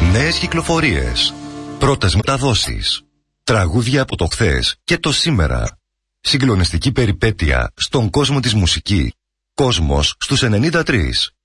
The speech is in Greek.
Νέες κυκλοφορίες. Πρώτες μεταδόσεις. Τραγούδια από το χθες και το σήμερα. Συγκλονιστική περιπέτεια στον κόσμο της μουσική. Κόσμος στους 93.